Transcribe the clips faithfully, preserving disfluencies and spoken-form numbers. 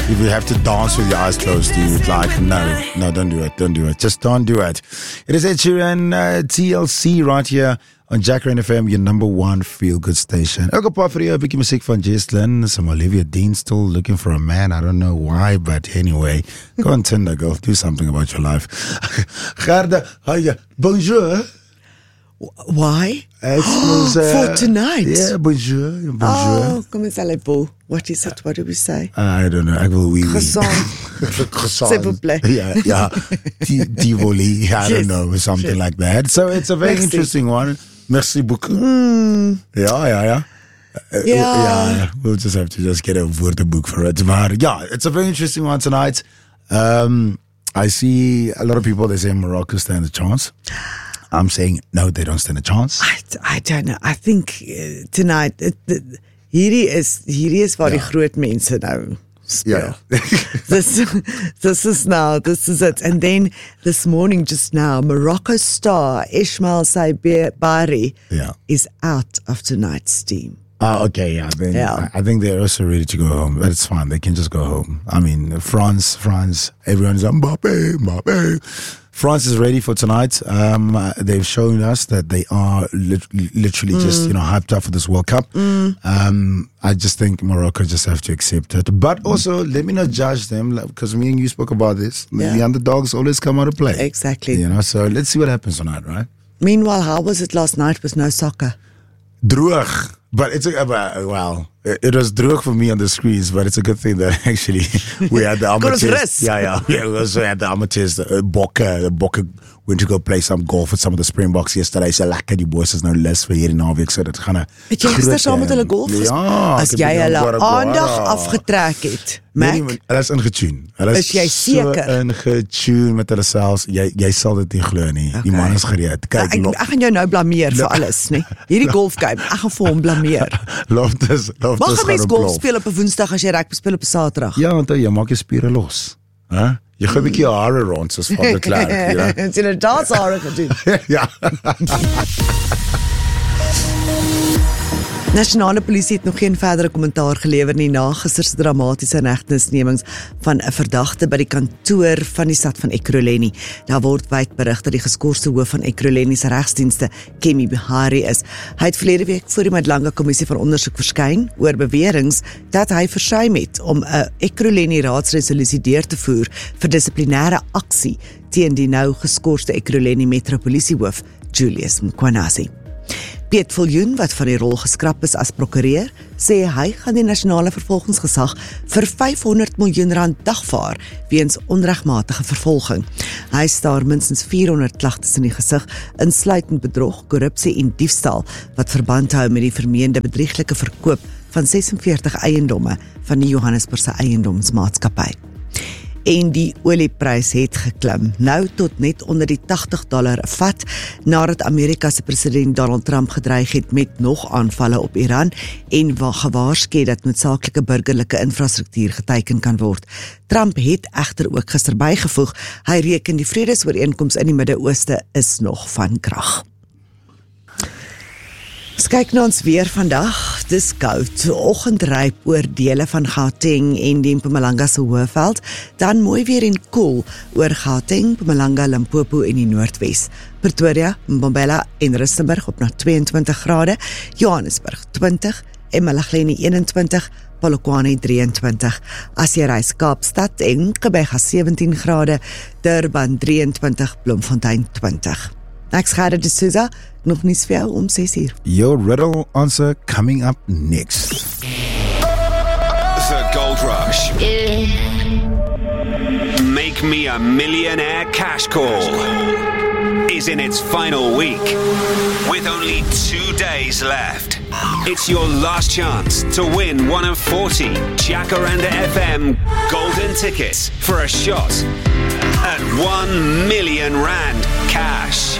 if you have to dance with your eyes closed, dude, like, no, no, don't do it, don't do it. Just don't do it. It is Ed Sheeran, uh, T L C right here on Jack Rain F M, your number one feel-good station. Ook een paar vir jou, 'n bietjie musiek van Jesslyn, some Olivia Dean, still looking for a man. I don't know why, but anyway, go on Tinder, girl, do something about your life. Gerda, hi, bonjour. Why? It was, uh, for tonight? Yeah, bonjour, bonjour. Oh, comment allez-vous? What is it? What do we say? I don't know. I will we. Croissant. Croissant. S'il vous plaît. Yeah, yeah. Tivoli. I don't Yes. know, something Yes. like that. So it's a very Merci. interesting one. Merci beaucoup. Mm. Yeah, yeah, yeah. Uh, Yeah. yeah. We'll just have to just get a woordenboek for it. But yeah, it's a very interesting one tonight. Um, I see a lot of people, they say Morocco stand a chance. I'm saying, no, they don't stand a chance. I, I don't know. I think uh, tonight, it, it, hierdie is, hierdie is waar Ja. die groot mense nou speel. Yeah. this, this is now, this is it. And then this morning, just now, Morocco star Ismail Saibari Yeah. is out of tonight's team. Oh, okay, yeah. Then Yeah. I, I think they're also ready to go home, but it's fine. They can just go home. I mean, France, France, everyone's Mbappe, Mbappe. France is ready for tonight. Um, uh, they've shown us that they are lit- literally mm. just, you know, hyped up for this World Cup. Mm. Um, I just think Morocco just have to accept it. But also, let me not judge them, because me and you spoke about this. Yeah. The underdogs always come out to play. Exactly. You know, so let's see what happens tonight, right? Meanwhile, how was it last night with no soccer? Droog. But it's a, uh, well, it, it was droog for me on the screens, but it's a good thing that actually we had the amateurs. rust. Yeah, yeah. We also had the amateurs, uh, Bokke, Bokke went to go play some golf with some of the Springboks yesterday. So lekker, die boys is nou lus vir hierdie naweek, so dit gaan 'n Het jy gister saam met hulle golf gespeeld? Ja. As jy hulle aandag afgetrek het, Mac, Nee, nee, hulle is ingetune. Hulle Is jy seker? so ingetune met hulle selfs. Jy jy sal dit nie glo nie. Die Okay. man is gereed. Kyk, ek, lo- ek gaan jou nou blameer vir alles, nee. Hierdie golfgame, ek gaan vir hom blameer. Loftus, Loftus Mag 'n gaan mens op golf lof. speel op 'n Woensdag as jy rugby speel op 'n Saterdag? Ja, want jy maak jou spiere los. Hè? Jy gooi 'n bietjie jou hare rond soos van der Klerk, jy weet. Het jy 'n dansare gedoen? Ja. Nasionale polisie het nog geen verdere kommentaar gelewer nie na gister se dramatiese inhegtenisnemings van 'n verdagte by die kantoor van die stad van Ekurhuleni. Daar word wyd berig dat die geskorste hoof van Ekurhuleni se regsdienste, Kemi Bihari, is. Hy het verlede week voor die Madlanga kommissie van ondersoek verskyn oor beweringe dat hy versuim het om 'n Ekurhuleni raadsresolusie deur te voer vir dissiplinêre aksie teen die nou geskorste Ekurhuleni metropolisiehoof, Julius Mkhwanazi. Piet Viljoen, wat van die rol geskraap is as prokureur, sê hy gaan die nasionale vervolgingsgesag vir vyfhonderd miljoen rand dagvaar weens onregmatige vervolging. Hy staar minstens vierhonderd klagtes in die gesig, insluitend bedrog, korrupsie en diefstal, wat verband hou met die vermeende bedrieglike verkoop van sesenveertig eiendomme van die Johannesburgse Eiendomsmaatskappy. En die olieprys het geklim, nou tot net onder die tagtig dollar 'n vat, nadat Amerika se president Donald Trump gedreig het met nog aanvalle op Iran en gewaarsku dat noodsaaklike burgerlike infrastruktuur geteiken kan word. Trump het egter ook gister bygevoeg, hy reken die vredesooreenkoms in die Midde-Ooste is nog van krag. Ons kyk na ons weer vandag. Dis koud, oggendryp oor dele van Gauteng en die Mpumalanga se Hoëveld, dan mooi weer en koel oor Gauteng, Mpumalanga, Limpopo en die Noordwes. Pretoria, Mbombela en Rustenburg op na tweeëntwintig grade, Johannesburg twintig, Emalageni eenentwintig, Polokwane drieëntwintig. As jy reis Kaapstad en Gqeberha sewentien grade, Durban drieëntwintig, Bloemfontein twintig. Ek's Gerda de Souza, nog niets vir jou om ses uur. Your riddle answer coming up next. The Gold Rush. Make Me a Millionaire Cash Call is in its final week with only two days left. It's your last chance to win one of forty Jacaranda F M golden tickets for a shot at one million rand cash.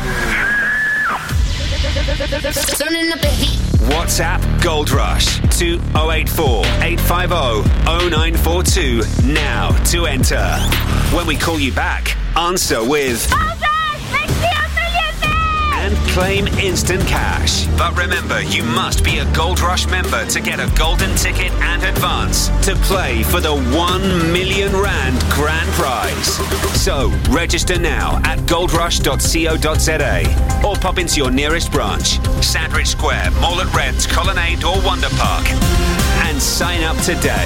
WhatsApp Gold Rush to oh eight four, eight five oh, oh nine four two now to enter. When we call you back, answer with and claim instant cash. But remember, you must be a Gold Rush member to get a golden ticket and advance to play for the one million rand grand prize. So, register now at goldrush dot co dot za or pop into your nearest branch, Sandridge Square, Mall at Reds, Colonnade or Wonder Park, and sign up today.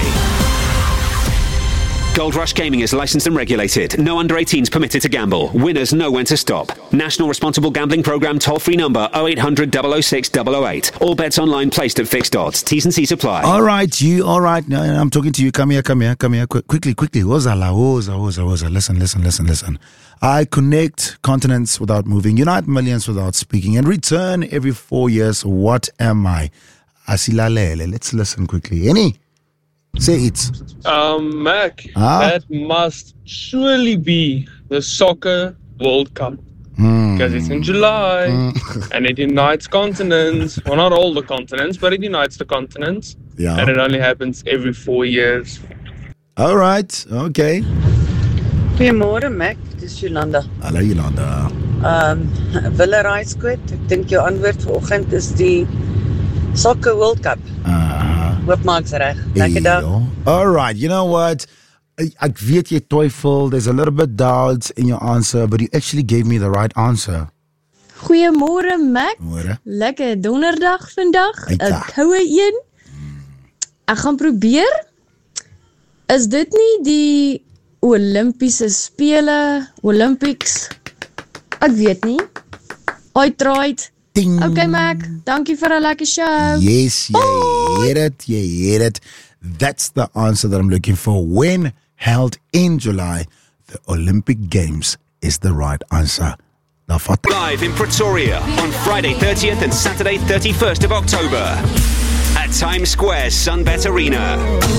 Gold Rush Gaming is licensed and regulated. No under eighteens permitted to gamble. Winners know when to stop. National Responsible Gambling Programme toll-free number oh eight hundred, double oh six, double oh eight. All bets online placed at fixed odds. T's and C's apply. All right, you, all right. No, I'm talking to you. Come here, come here, come here. Qu- quickly, quickly. Wozala, woza, woza, woza. Listen, listen, listen, listen. I connect continents without moving, unite millions without speaking, and return every four years. What am I? Asilalele. Let's listen quickly. Any? Say it. Um, Mac, Ah? that must surely be the Soccer World Cup. Mm. Because it's in July, Mm. and it unites continents. Well, not all the continents, but it unites the continents. Yeah. And it only happens every four years. All right. Okay. Goeiemôre Mac, dis Jolanda. Hallo Jolanda. Ehm um, Wille Raaiskoot, ek dink jou antwoord vanoggend is die Soccer World Cup. Uh, Hoop maak's reg. Lekker dag. All right. You know what? I, ek weet jy twyfel. There's a little bit doubt in your answer, but you actually gave me the right answer. Goeiemôre Mac. Môre. Lekker donderdag vandag. Eita. 'n Koue een. Ek gaan probeer. Is dit nie die Olimpiese spele, Olympics? Ek weet nie. I tried. Ding. Okay Mac, dankie vir 'n lekker show. Yes, jy het it, jy het it. That's the answer that I'm looking for. When held in July, the Olympic Games is the right answer. Now, vat. Live in Pretoria on Friday thirtieth and Saturday thirty-first of October at Times Square Sunbet Arena.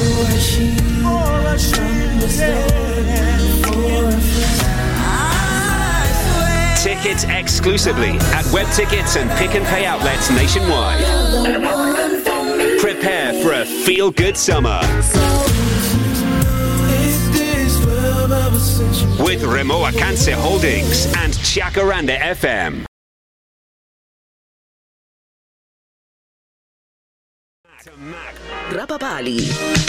Tickets exclusively at web tickets and pick and pay outlets nationwide. Prepare for a feel-good summer with Remo Akanse Holdings and Chakaranda F M. Rapapali.